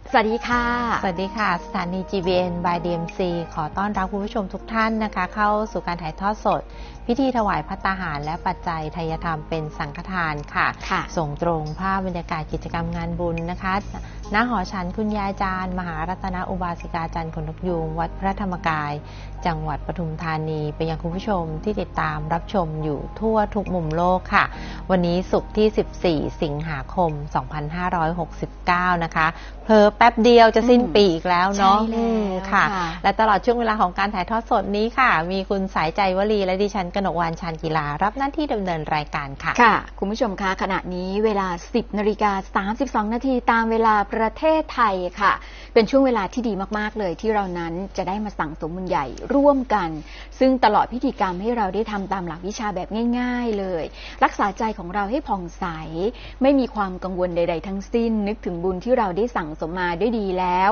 สวัสดีค่ะสวัสดีค่ะสถานี GBN by DMC ขอต้อนรับคุณผู้ชมทุกท่านนะคะเข้าสู่การถ่ายทอดสดพิธีถวายภัตตาหารและปัจจัยไทยธรรมเป็นสังฆทานค่ะส่งตรงภาพบรรยากาศกิจกรรมงานบุญนะคะณหอฉันคุณยายจารย์มหารัตนอุบาสิกาจันทร์ขนนกยูงวัดพระธรรมกายจังหวัดปทุมธานีไปยังคุณผู้ชมที่ติดตามรับชมอยู่ทั่วทุกมุมโลกค่ะวันนี้ศุกร์ที่14สิงหาคม2569นะคะเพิ่แป๊บเดียวจะสิ้นปีอีกแล้วเนาะค่ะและตลอดช่วงเวลาของการถ่ายทอดสดนี้ค่ะมีคุณสายใจวลีและดิฉันกนกวรรณ ชาญกีฬารับหน้าที่ดำเนินรายการค่ะค่ะคุณผู้ชมคะขณะนี้เวลา 10:32 นาทีตามเวลาประเทศไทยค่ะเป็นช่วงเวลาที่ดีมากๆเลยที่เรานั้นจะได้มาสั่งสมบุญใหญ่ร่วมกันซึ่งตลอดพิธีกรรมให้เราได้ทำตามหลักวิชาแบบง่ายๆเลยรักษาใจของเราให้ผ่องใสไม่มีความกังวลใดๆทั้งสิ้นนึกถึงบุญที่เราได้สั่งสมมาด้วยดีแล้ว